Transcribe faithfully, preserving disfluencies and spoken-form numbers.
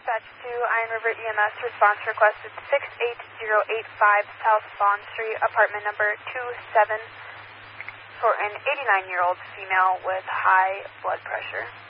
Dispatch to Iron River E M S. Response requested six eight zero eight five South Bond Street, apartment number two seven, for an eighty-nine-year-old female with high blood pressure.